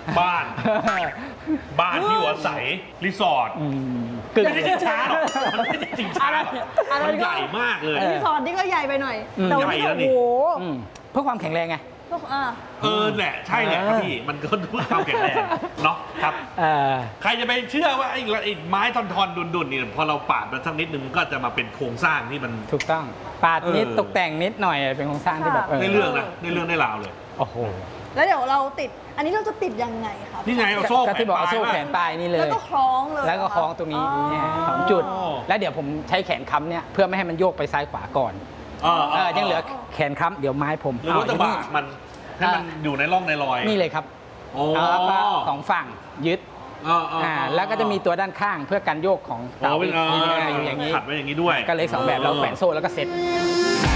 บ้านที่อยู่อาศัยรีสอร์ทกึ่งไม่ได้ช้าหรอกมันไม่ได้จริงช้ามันใหญ่มากเลยรีสอร์ทนี่ก็ใหญ่ไปหน่อยแต่วันนี้ใหญ่แล้วนี่โอ้โหเพื่อความแข็งแรงไงแหละใช่แหละครับพี่มันก็เพื่อความแข็งแรงเนาะครับใครจะไปเชื่อว่าไอ้ไม้ทอนๆดุนๆนี่พอเราปาดมันสักนิดนึงก็จะมาเป็นโครงสร้างที่มันถูกต้องปาดนิดตกแต่งนิดหน่อยเป็นโครงสร้างที่แบบได้เรื่องนะได้เรื่องได้ราวเลยโอ้โหแล้วเดี๋ยวเราติดอันนี้เราจะติดยังไงครับนี่ไงเอาโซ่ก็ที่บอกเอาโซ่แขนปลายนี่เลยแล้วก็คล้องเลยแล้วก็คล้องตรงนี้2 จุดแล้วเดี๋ยวผมใช้แขนค้ำเนี่ยเพื่อไม่ให้มันโยกไปซ้ายขวาก่อนยังเหลือแขนค้ำเดี๋ยวไม้ผมหรือว่าจะบากมันให้มันอยู่ในร่องในรอยนี่เลยครับแล้วก็2 ฝั่งยึดแล้วก็จะมีตัวด้านข้างเพื่อกันโยกของเสาอยู่อย่างนี้ขัดไว้อย่างนี้ด้วยก็เลย2 แบบเราแขวนโซ่แล้วก็เซ็ต